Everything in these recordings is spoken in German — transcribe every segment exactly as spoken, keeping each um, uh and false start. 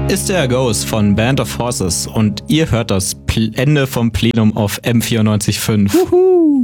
ist der Ghost von Band of Horses und ihr hört das Pl- Ende vom Plenum auf M vierundneunzig Komma fünf. Uhu.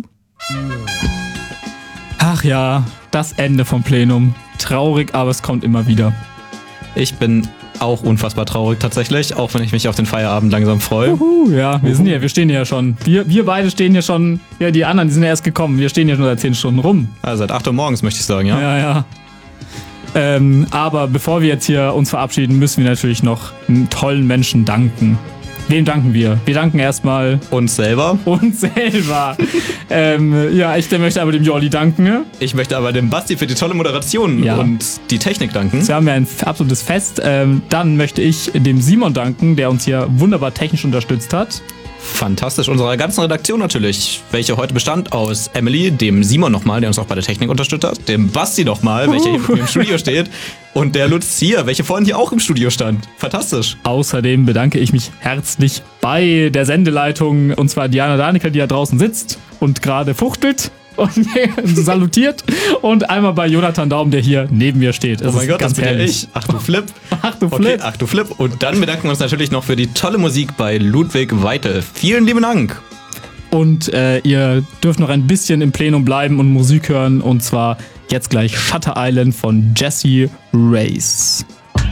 Ach ja, das Ende vom Plenum. Traurig, aber es kommt immer wieder. Ich bin auch unfassbar traurig tatsächlich, auch wenn ich mich auf den Feierabend langsam freue. Uhu, ja, wir sind hier, wir stehen hier ja schon. Wir, wir beide stehen hier schon. Ja, die anderen, die sind ja erst gekommen. Wir stehen hier schon seit zehn Stunden rum. Also seit acht Uhr morgens möchte ich sagen, ja. Ja, ja. Ähm, aber bevor wir jetzt hier uns verabschieden, müssen wir natürlich noch einen tollen Menschen danken. Wem danken wir? Wir danken erstmal Uns selber. uns selber. ähm, ja, ich möchte aber dem Jolli danken. Ich möchte aber dem Basti für die tolle Moderation Ja. und die Technik danken. Wir haben ja ein absolutes Fest. Ähm, dann möchte ich dem Simon danken, der uns hier wunderbar technisch unterstützt hat. Fantastisch, unserer ganzen Redaktion natürlich, welche heute bestand aus Emily, dem Simon nochmal, der uns auch bei der Technik unterstützt hat, dem Basti nochmal, welcher hier mit mir im Studio steht, und der Lucia, welche vorhin hier auch im Studio stand. Fantastisch. Außerdem bedanke ich mich herzlich bei der Sendeleitung, und zwar Diana Danica, die da draußen sitzt und gerade fuchtelt und salutiert, und einmal bei Jonathan Daum, der hier neben mir steht. Oh mein Gott, das bin ja ich. Ach du Flip. Ach du Okay, Flip. ach du Flip. Und dann bedanken wir uns natürlich noch für die tolle Musik bei Ludwig Weitel. Vielen lieben Dank. Und äh, ihr dürft noch ein bisschen im Plenum bleiben und Musik hören, und zwar jetzt gleich Shutter Island von Jessie Reyes.